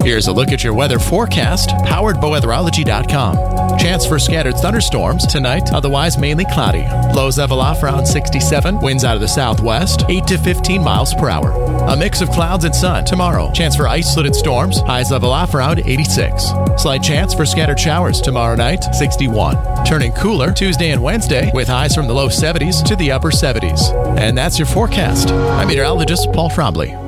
Here's a look at your weather forecast, powered by weatherology.com. Chance for scattered thunderstorms tonight, otherwise mainly cloudy. Lows level off around 67, winds out of the southwest, 8 to 15 miles per hour. A mix of clouds and sun tomorrow. Chance for isolated storms, highs level off around 86. Slight chance for scattered showers tomorrow night, 61. Turning cooler Tuesday and Wednesday with highs from the low 70s to the upper 70s. And that's your forecast. I'm meteorologist Paul Frombley.